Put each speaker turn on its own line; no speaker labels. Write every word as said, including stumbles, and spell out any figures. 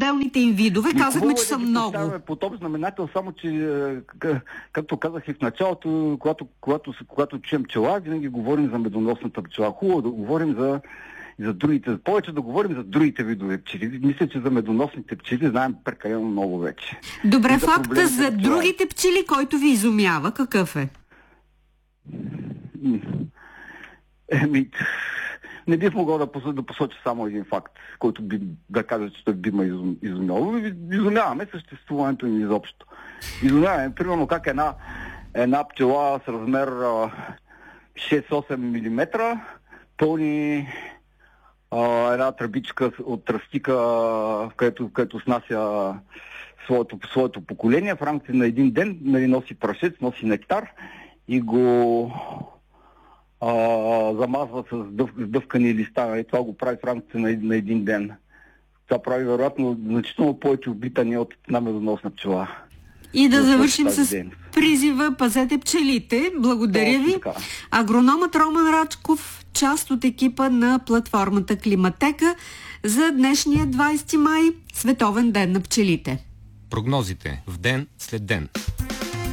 отделните им видове?
И
Казахме,
хубаво
че
е
са
да ги
много.
поставяме под общ знаменател, само че, е, к- както казах и в началото, когато, когато, когато чуем пчела, винаги говорим за медоносната пчела. Хубаво да говорим за, за другите, повече да говорим за другите видове пчели. Мисля, че за медоносните пчели знаем прекалено много вече.
Добре,
И за
факта
проблемите
за
на пчеларите.
другите пчели, който ви изумява, какъв е?
М. Еми, не бих могъл да посоча, да посоча само един факт, който би да кажа, че той би ме изум, изумял. Изумяваме съществуването им изобщо. Изумяваме, примерно, как една, една пчела с размер а, шест-осем милиметра пълни а, една тръбичка от тръстика, в където, в където снася своето, своето поколение в рамките на един ден, нали, носи прашец, носи нектар и го а, замазва с, дъв, с дъвкани листа. И това го прави в рамките на, на един ден. Това прави вероятно значително повече облитания от една медоносна пчела.
И да
Да
завършим
свърши тази
с
дейност.
призива "Пазете пчелите". Благодаря
Точно
ви.
така.
Агрономът Роман Рачков, част от екипа на платформата Климатека, за днешния двадесети май, Световен ден на пчелите.
Прогнозите в ден след ден.